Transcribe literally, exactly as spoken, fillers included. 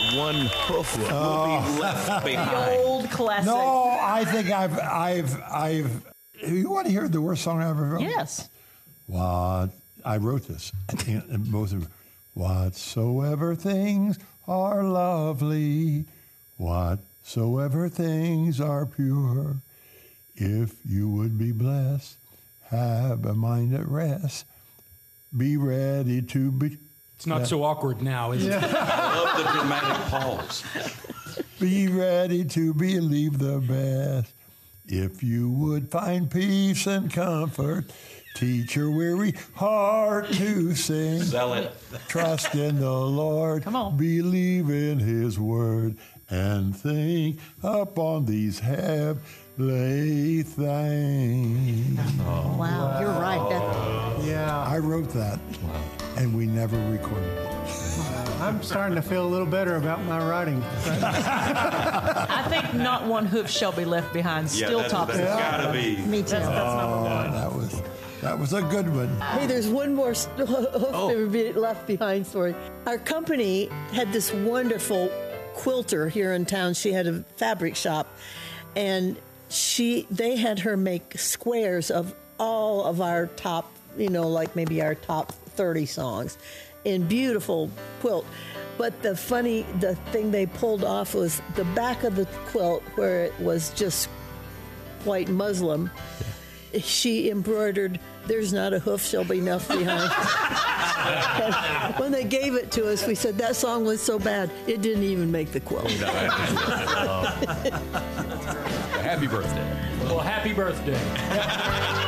one hoof will be left behind. Old classic. No, I think I've, I've, I've. You want to hear the worst song I ever wrote? Yes. What I wrote this, and both of them. Whatsoever things are lovely, whatsoever things are pure, if you would be blessed, have a mind at rest, be ready to be. It's not so awkward now, is it? I love the dramatic pause. Be ready to believe the best. If you would find peace and comfort, teach your weary heart to sing. Sell it. Trust in the Lord. Come on. Believe in His word and think upon these heavenly things. Oh, wow, you're right. That, Yeah, I wrote that, and we never recorded it. I'm starting to feel a little better about my writing. I think not one hoof shall be left behind. Yeah, Still that's, tops. that's it. gotta be. Me too. That's, that's number Oh, one. that was that was a good one. Hey, there's one more st- hoof left behind story. Our company had this wonderful quilter here in town. She had a fabric shop, and she they had her make squares of all of our top, you know, like maybe our top thirty songs in beautiful quilt. But the funny, the thing they pulled off was the back of the quilt where it was just white muslin. She embroidered, "There's not a hoof shall be left behind." And when they gave it to us, we said that song was so bad, it didn't even make the quilt. Happy birthday. Well, happy birthday.